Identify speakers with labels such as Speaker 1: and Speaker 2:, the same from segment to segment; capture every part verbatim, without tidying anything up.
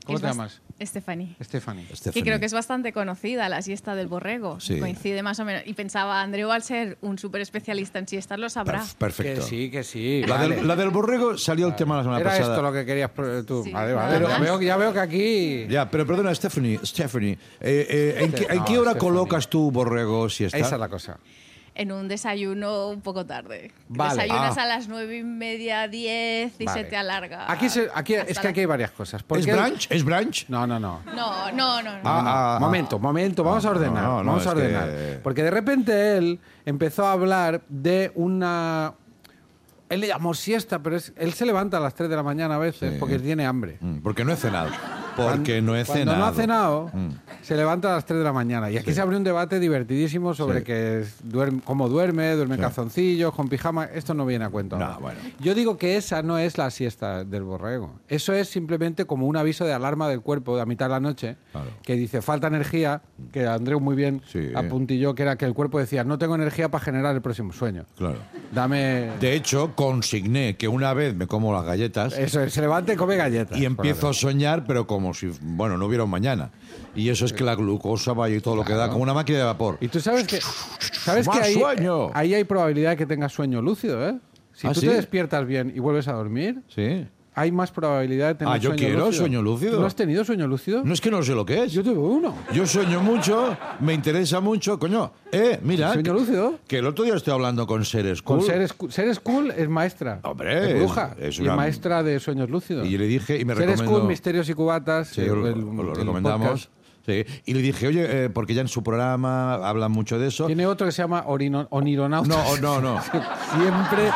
Speaker 1: ¿Cómo te llamas?
Speaker 2: Stephanie.
Speaker 1: Stephanie.
Speaker 2: Que creo que es bastante conocida, la siesta del borrego.
Speaker 3: Sí.
Speaker 2: Coincide más o menos. Y pensaba, Andreu, al ser un súper especialista en siestas, lo sabrá.
Speaker 3: Perf- Perfecto.
Speaker 1: Que sí, que sí.
Speaker 3: La,
Speaker 1: vale.
Speaker 3: del, la del borrego salió el tema la semana
Speaker 1: Era
Speaker 3: pasada.
Speaker 1: esto lo que querías pro- tú.
Speaker 2: Sí,
Speaker 1: Vale, vale.
Speaker 2: nada
Speaker 1: Ya
Speaker 2: más.
Speaker 1: veo, ya veo que aquí...
Speaker 3: Ya, pero perdona, Stephanie, Stephanie eh, eh, ¿en, qué, en
Speaker 1: No,
Speaker 3: qué hora
Speaker 1: Stephanie.
Speaker 3: colocas tú borrego si está?
Speaker 1: Esa es la cosa.
Speaker 2: En un desayuno un poco tarde.
Speaker 1: Vale.
Speaker 2: Desayunas
Speaker 1: Ah.
Speaker 2: a las nueve y media, diez y
Speaker 1: Vale.
Speaker 2: se te alarga.
Speaker 1: Aquí, se- aquí es
Speaker 2: hasta
Speaker 1: que
Speaker 2: la-
Speaker 1: aquí hay varias cosas.
Speaker 3: ¿Es
Speaker 1: Porque-
Speaker 3: brunch? ¿Es brunch?
Speaker 1: No, no, no.
Speaker 2: No, no, no. no.
Speaker 1: No, no.
Speaker 3: Ah, ah,
Speaker 1: momento, momento, vamos a ordenar.
Speaker 3: no, no,
Speaker 1: vamos a
Speaker 3: es que-
Speaker 1: ordenar. Porque de repente él empezó a hablar de una... Él le llamó siesta, pero es- él se levanta a las tres de la mañana a veces
Speaker 3: Sí.
Speaker 1: porque tiene hambre.
Speaker 3: Mm, Porque no he cenado. Porque no he
Speaker 1: Cuando
Speaker 3: cenado.
Speaker 1: no ha cenado,
Speaker 3: Mm.
Speaker 1: se levanta a las tres de la mañana. Y aquí se abre un debate divertidísimo sobre
Speaker 3: Sí.
Speaker 1: que es- duerme, cómo duerme, duerme en
Speaker 3: Sí.
Speaker 1: calzoncillos, con pijama. Esto no viene a cuento.
Speaker 3: No,
Speaker 1: ahora.
Speaker 3: bueno.
Speaker 1: Yo digo que esa no es la siesta del borrego. Eso es simplemente como un aviso de alarma del cuerpo a mitad de la noche
Speaker 3: Claro.
Speaker 1: que dice falta energía, que Andreu muy bien
Speaker 3: Sí.
Speaker 1: apuntilló, que era que el cuerpo decía no tengo energía para generar el próximo sueño.
Speaker 3: Claro.
Speaker 1: Dame...
Speaker 3: De hecho, consigné que una vez me como las galletas
Speaker 1: Eso es, se levanta y come galletas.
Speaker 3: y empiezo a soñar, pero como si, bueno, no hubiera un mañana. Y eso es que la glucosa vaya y todo lo que da, como una máquina de vapor.
Speaker 1: Y tú sabes que, sabes
Speaker 3: Más
Speaker 1: que ahí,
Speaker 3: sueño.
Speaker 1: ahí hay probabilidad de que tengas sueño lúcido, ¿eh? Si
Speaker 3: ¿Ah,
Speaker 1: tú
Speaker 3: sí?
Speaker 1: te despiertas bien y vuelves a dormir,
Speaker 3: Sí.
Speaker 1: hay más probabilidad de tener
Speaker 3: Ah, yo
Speaker 1: sueño
Speaker 3: quiero
Speaker 1: lúcido.
Speaker 3: sueño lúcido.
Speaker 1: ¿Tú no has tenido sueño lúcido?
Speaker 3: No es que no sé lo que es.
Speaker 1: Yo tuve uno.
Speaker 3: Yo sueño mucho, me interesa mucho, coño. Eh, mira.
Speaker 1: ¿Sueño
Speaker 3: que,
Speaker 1: lúcido?
Speaker 3: que el otro día estoy hablando con Seres Cool.
Speaker 1: Con Seres, Seres Cool es maestra.
Speaker 3: Hombre,
Speaker 1: es bruja.
Speaker 3: es
Speaker 1: y
Speaker 3: una-
Speaker 1: maestra de sueños lúcidos.
Speaker 3: Y le dije, y me
Speaker 1: Seres
Speaker 3: recomendó.
Speaker 1: Cool, Misterios y Cubatas.
Speaker 3: Sí,
Speaker 1: el-
Speaker 3: lo,
Speaker 1: el-
Speaker 3: lo
Speaker 1: el
Speaker 3: recomendamos.
Speaker 1: podcast.
Speaker 3: Sí. Y le dije, oye, eh, porque ya en su programa hablan mucho de eso.
Speaker 1: Tiene otro que se llama Orino- Onironautas.
Speaker 3: No, no, no.
Speaker 1: siempre,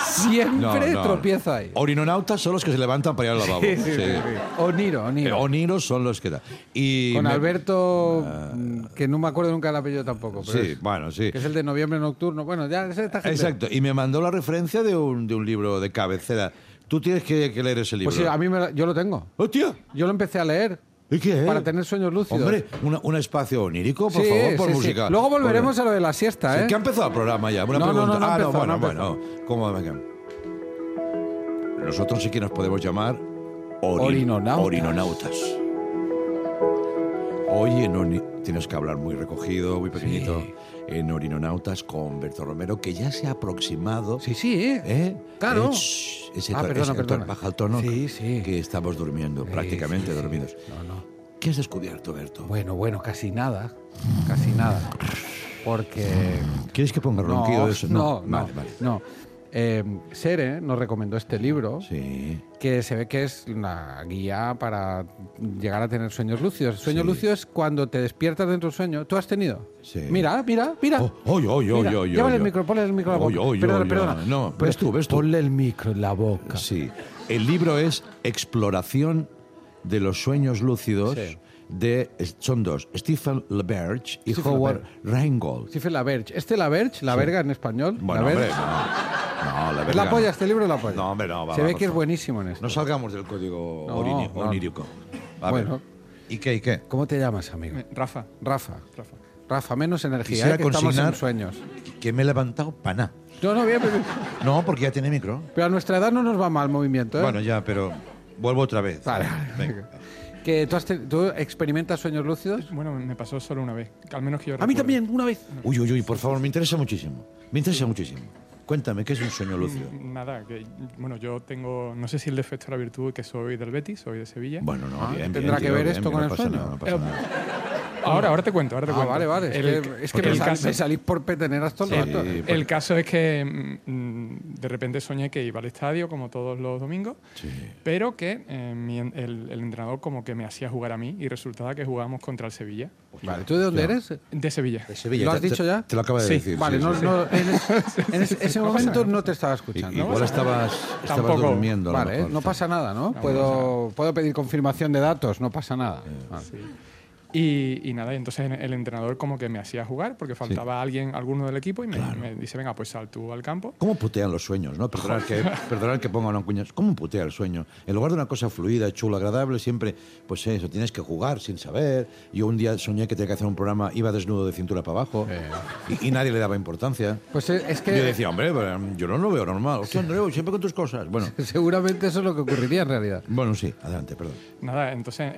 Speaker 1: siempre
Speaker 3: No, no.
Speaker 1: tropieza ahí.
Speaker 3: Orinonautas son los que se levantan para ir al lavabo.
Speaker 1: Sí, sí, sí, sí. Oniro,
Speaker 3: Eh,
Speaker 1: Oniro.
Speaker 3: Oniros son los que da. Y
Speaker 1: Con
Speaker 3: me-
Speaker 1: Alberto, mm, que no me acuerdo nunca el apellido tampoco. Pero
Speaker 3: Sí,
Speaker 1: es-
Speaker 3: bueno, sí.
Speaker 1: que es el de Noviembre Nocturno. Bueno, ya es esta gente.
Speaker 3: Exacto. Y me mandó la referencia de un, de un libro de cabecera. Tú tienes que, que leer ese libro.
Speaker 1: Pues sí, a mí me la- yo lo tengo.
Speaker 3: ¡Hostia!
Speaker 1: Yo lo empecé a leer
Speaker 3: ¿Y qué es?
Speaker 1: para tener sueños lúcidos.
Speaker 3: Hombre, una- un espacio onírico, por
Speaker 1: Sí,
Speaker 3: favor, por
Speaker 1: sí, sí.
Speaker 3: música.
Speaker 1: Luego volveremos
Speaker 3: Por-
Speaker 1: a lo de la siesta,
Speaker 3: Sí,
Speaker 1: ¿eh?
Speaker 3: que ha empezado el programa ya. Una
Speaker 1: No, no,
Speaker 3: pregunta.
Speaker 1: no, no ha
Speaker 3: ah,
Speaker 1: empezado,
Speaker 3: no, bueno,
Speaker 1: no ha
Speaker 3: bueno. ¿Cómo venga? Nosotros sí que nos podemos llamar ori-
Speaker 1: Orinonautas.
Speaker 3: orinonautas. Hoy en Oni- tienes que hablar muy recogido, muy pequeñito. En Orinonautas con Berto Romero, que ya se ha aproximado.
Speaker 1: Sí, sí, ¿eh?
Speaker 3: ¿Eh?
Speaker 1: Claro.
Speaker 3: Eh, shh, ese
Speaker 1: Ah,
Speaker 3: to-
Speaker 1: perdona,
Speaker 3: ese tono,
Speaker 1: perdona.
Speaker 3: baja el tono.
Speaker 1: Sí, sí.
Speaker 3: Que estamos durmiendo, prácticamente
Speaker 1: sí, sí.
Speaker 3: dormidos.
Speaker 1: No, no.
Speaker 3: ¿Qué has descubierto, Berto?
Speaker 1: Bueno, bueno, casi nada. Casi nada. Porque...
Speaker 3: ¿Quieres que ponga ronquido de eso?
Speaker 1: No, no,
Speaker 3: Vale, vale.
Speaker 1: no. Eh, Sere nos recomendó este libro,
Speaker 3: Sí.
Speaker 1: que se ve que es una guía para llegar a tener sueños lúcidos. Sueño
Speaker 3: Sí.
Speaker 1: lúcido es cuando te despiertas dentro del sueño. ¿Tú has tenido?
Speaker 3: Sí.
Speaker 1: Mira, mira, mira.
Speaker 3: Oh, oy, oy, oy,
Speaker 1: Mira,
Speaker 3: oy,
Speaker 1: llévale
Speaker 3: oy,
Speaker 1: el
Speaker 3: oy.
Speaker 1: micro, ponle el micro a la
Speaker 3: Oy,
Speaker 1: boca.
Speaker 3: oy,
Speaker 1: perdona,
Speaker 3: oy,
Speaker 1: perdona.
Speaker 3: oy. No,
Speaker 1: Pues
Speaker 3: ves tú, ves tú.
Speaker 1: Ponle el micro en la boca.
Speaker 3: Sí. El libro es Exploración de los sueños lúcidos.
Speaker 1: Sí.
Speaker 3: De, son dos, Stephen LaBerge y
Speaker 1: Stephen
Speaker 3: Howard Rheingold.
Speaker 1: Stephen LaBerge. ¿Este LaBerge? ¿La verga en español?
Speaker 3: Bueno,
Speaker 1: ¿La
Speaker 3: hombre,
Speaker 1: verga?
Speaker 3: no. No, la
Speaker 1: ¿Es
Speaker 3: verga
Speaker 1: la polla?
Speaker 3: no.
Speaker 1: ¿Este libro es la polla?
Speaker 3: No, hombre, no. va,
Speaker 1: Se
Speaker 3: va,
Speaker 1: ve
Speaker 3: por
Speaker 1: que es
Speaker 3: favor.
Speaker 1: buenísimo en esto.
Speaker 3: No salgamos del código
Speaker 1: No,
Speaker 3: orini-
Speaker 1: no.
Speaker 3: onírico. A ver.
Speaker 1: Bueno.
Speaker 3: ¿Y qué, y qué?
Speaker 1: ¿Cómo te llamas, amigo?
Speaker 4: Eh, Rafa.
Speaker 1: Rafa.
Speaker 4: Rafa.
Speaker 1: Rafa, menos energía,
Speaker 3: Quisiera
Speaker 1: ¿eh? que estamos
Speaker 3: consignar
Speaker 1: en sueños.
Speaker 3: que me he levantado para nada.
Speaker 1: No, no, bien, bien.
Speaker 3: No, porque ya tiene micro.
Speaker 1: Pero a nuestra edad no nos va mal el movimiento, ¿eh?
Speaker 3: Bueno, ya, pero vuelvo otra vez.
Speaker 1: Vale.
Speaker 3: Venga.
Speaker 1: Que tú, has te- ¿Tú experimentas sueños lúcidos?
Speaker 4: Bueno, me pasó solo una vez. Al menos que yo
Speaker 1: A mí
Speaker 4: recuerde.
Speaker 1: también, una vez.
Speaker 3: Uy, uy, uy, por favor, me interesa muchísimo. Me interesa muchísimo. Cuéntame, ¿qué es un sueño lúcido?
Speaker 4: Mm, Nada, que bueno, yo tengo, no sé si el defecto de la virtud que soy del Betis, soy de Sevilla.
Speaker 3: Bueno, no,
Speaker 1: Ah,
Speaker 3: bien,
Speaker 1: ¿tendrá
Speaker 3: bien,
Speaker 1: que
Speaker 3: tío,
Speaker 1: ver
Speaker 3: bien,
Speaker 1: esto
Speaker 3: bien,
Speaker 1: con
Speaker 3: no
Speaker 1: el
Speaker 3: pasa
Speaker 1: sueño?
Speaker 3: nada, no pasa
Speaker 4: Eh,
Speaker 3: nada.
Speaker 4: Ahora, ahora te cuento, ahora te
Speaker 1: Ah,
Speaker 4: cuento.
Speaker 1: vale, vale. Es
Speaker 4: El-
Speaker 1: que, es que
Speaker 4: el
Speaker 1: me, sal-
Speaker 4: caso-
Speaker 1: me salís por peteneras todo el
Speaker 3: Sí,
Speaker 1: rato.
Speaker 3: pues-
Speaker 4: El caso es que mm, de repente soñé que iba al estadio como todos los domingos,
Speaker 3: Sí.
Speaker 4: pero que eh, mi en- el, el entrenador como que me hacía jugar a mí y resultaba que jugábamos contra el Sevilla.
Speaker 1: Vale, ¿tú de dónde eres?
Speaker 4: De Sevilla.
Speaker 3: De Sevilla.
Speaker 1: ¿Lo has
Speaker 3: Te-
Speaker 1: dicho
Speaker 3: te-
Speaker 1: ya?
Speaker 3: Te lo acaba de
Speaker 4: Sí.
Speaker 3: decir.
Speaker 1: Vale,
Speaker 3: sí,
Speaker 1: no,
Speaker 3: sí, sí.
Speaker 1: no, en, en ese, ese momento no te estaba escuchando.
Speaker 3: I- Igual estabas, estabas
Speaker 4: Tampoco.
Speaker 3: durmiendo. a lo
Speaker 1: Vale,
Speaker 3: mejor,
Speaker 1: no
Speaker 3: sí.
Speaker 1: pasa nada, ¿no? puedo, puedo pedir confirmación de datos, no pasa nada. Vale.
Speaker 4: Y, y nada, y entonces el entrenador como que me hacía jugar porque faltaba alguien, alguno del equipo y me,
Speaker 3: Claro.
Speaker 4: me dice, venga, pues sal tú al campo.
Speaker 3: ¿Cómo putean los sueños, no? Perdonad que, perdonad que ponga una cuña. ¿Cómo putea el sueño? En lugar de una cosa fluida, chula, agradable, siempre, pues eso, tienes que jugar sin saber. Yo un día soñé que tenía que hacer un programa, iba desnudo de cintura para abajo y, y nadie le daba importancia.
Speaker 1: Pues es es que
Speaker 3: Yo decía, hombre, pero yo no lo veo normal. Hostia, Andreu, siempre con tus cosas. Bueno,
Speaker 1: seguramente eso es lo que ocurriría en realidad.
Speaker 3: bueno, sí, adelante, perdón.
Speaker 4: Nada, entonces